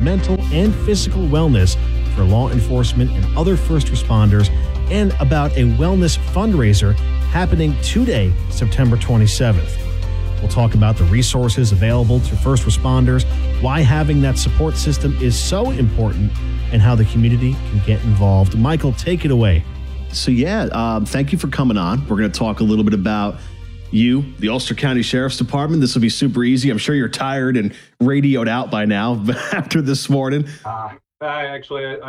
mental and physical wellness for law enforcement and other first responders, and about a wellness fundraiser happening today, September 27th. We'll talk about the resources available to first responders, why having that support system is so important, and how the community can get involved. Michael, take it away. So thank you for coming on. We're going to talk a little bit about you, the Ulster County Sheriff's Department. This will be super easy. I'm sure you're tired and radioed out by now after this morning. I had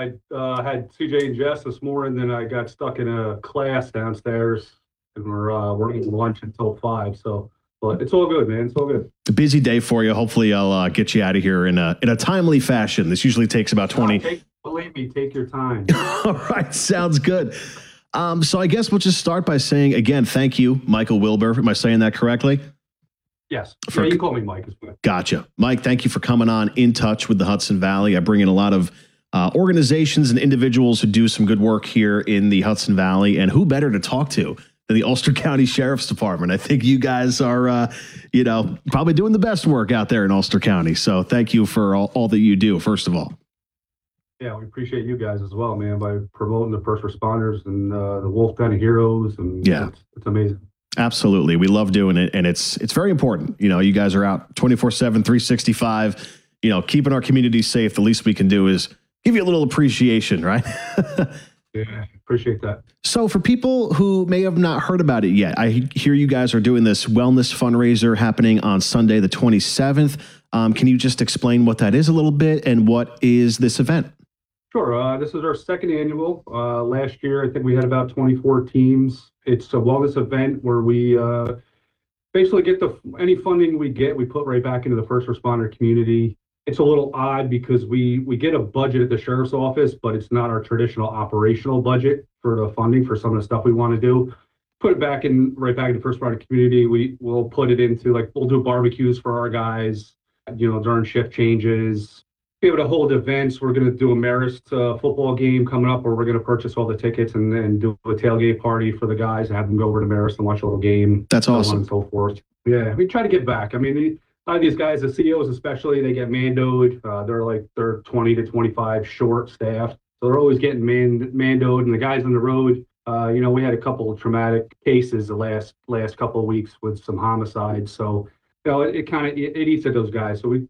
CJ and Jess this morning, then I got stuck in a class downstairs, and we're eating lunch until 5. So, but it's all good, man. It's all good. A busy day for you. Hopefully, I'll get you out of here in a timely fashion. This usually takes about 20. Believe me, take your time. All right, sounds good. So I guess we'll just start by saying again, thank you, Michael Wilbur. Am I saying that correctly? Yes. Yeah, you can call me Mike as well. Gotcha. Mike, thank you for coming on In Touch with the Hudson Valley. I bring in a lot of organizations and individuals who do some good work here in the Hudson Valley, and who better to talk to than the Ulster County Sheriff's Department. I think you guys are, probably doing the best work out there in Ulster County. So thank you for all that you do, first of all. Yeah, we appreciate you guys as well, man, by promoting the first responders and the Wolf Den of Heroes. And yeah, it's amazing. Absolutely. We love doing it. And it's very important. You guys are out 24/7, 365, keeping our community safe. The least we can do is give you a little appreciation, right? Yeah, appreciate that. So for people who may have not heard about it yet, I hear you guys are doing this wellness fundraiser happening on Sunday, the 27th. Can you just explain what that is a little bit, and what is this event? Sure. This is our second annual. Last year, I think we had about 24 teams. It's a wellness event where we basically get any funding we get, we put right back into the first responder community. It's a little odd because we get a budget at the sheriff's office, but it's not our traditional operational budget for the funding for some of the stuff we want to do. Put it right back in the first responder community. We'll put it into, we'll do barbecues for our guys, during shift changes. Be able to hold events. We're going to do a Marist football game coming up, where we're going to purchase all the tickets and do a tailgate party for the guys and have them go over to Marist and watch a little game. That's awesome. So on and so forth. Yeah, we try to give back. I mean, a lot of these guys, the CEOs especially, they get mandoed. They're 20 to 25 short staffed, so they're always getting mandoed. And the guys on the road, we had a couple of traumatic cases the last couple of weeks with some homicides. So it eats at those guys. So we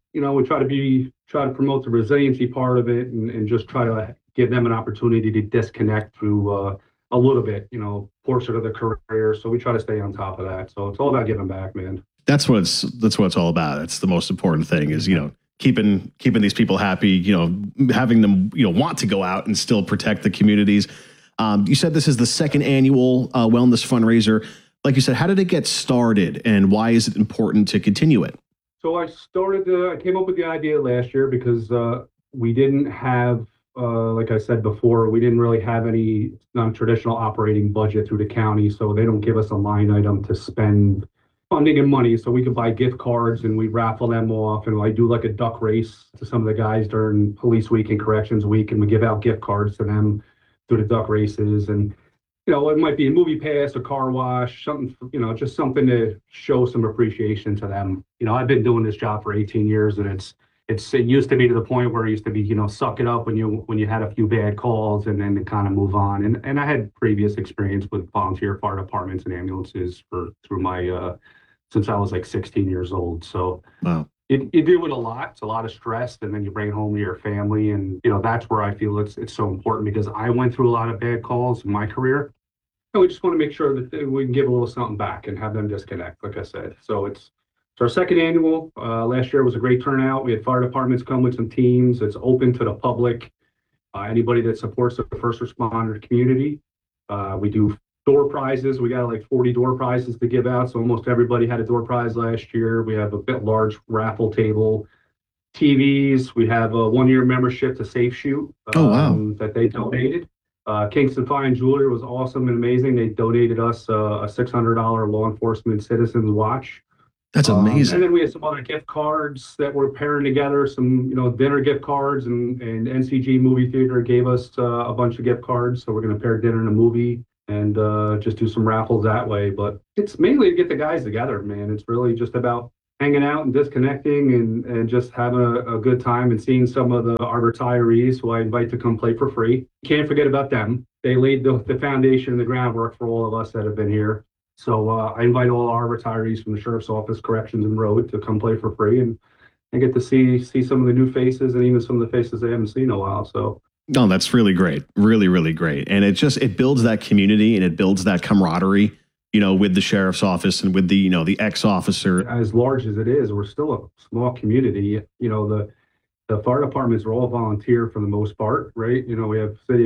try to promote the resiliency part of it, and just try to give them an opportunity to disconnect through a little bit, portion of the career. So we try to stay on top of that. So it's all about giving back, man. That's what it's all about. That's the most important thing is, keeping these people happy, having them, want to go out and still protect the communities. You said this is the second annual wellness fundraiser. Like you said, how did it get started, and why is it important to continue it? So I came up with the idea last year because we didn't have, like I said before, we didn't really have any non-traditional operating budget through the county. So they don't give us a line item to spend funding and money. So we could buy gift cards and we raffle them off. And I do a duck race to some of the guys during police week and corrections week. And we give out gift cards to them through the duck races. And it might be a movie pass, a car wash, something, just something to show some appreciation to them. I've been doing this job for 18 years, and it used to be to the point where it used to be, suck it up when you had a few bad calls and then kind of move on. And I had previous experience with volunteer fire departments and ambulances through my since I was 16 years old. So wow. You deal with a lot. It's a lot of stress, and then you bring it home to your family. And, that's where I feel it's so important, because I went through a lot of bad calls in my career. And we just want to make sure that we can give a little something back and have them disconnect, like I said. So it's our second annual. Last year was a great turnout. We had fire departments come with some teams. It's open to the public, anybody that supports the first responder community. We do door prizes. We got 40 door prizes to give out. So almost everybody had a door prize last year. We have a bit large raffle table, TVs. We have a 1-year membership to Safe Shoot that they donated. Kingston Fine Jewelry was awesome and amazing. They donated us a $600 law enforcement citizens watch. That's amazing. And then we had some other gift cards that we're pairing together, some dinner gift cards, and NCG Movie Theater gave us a bunch of gift cards. So we're going to pair dinner and a movie and just do some raffles that way. But it's mainly to get the guys together, man. It's really just about hanging out and disconnecting and just having a good time and seeing some of our retirees who I invite to come play for free. Can't forget about them. They laid the foundation and the groundwork for all of us that have been here. So I invite all our retirees from the Sheriff's Office, Corrections, and Road to come play for free. And I get to see some of the new faces and even some of the faces they haven't seen in a while. So No, that's really great. Really, really great. And it builds that community and it builds that camaraderie, with the sheriff's office and with the ex-officer. as large as it is, we're still a small community. The fire departments are all volunteer for the most part, right? We have city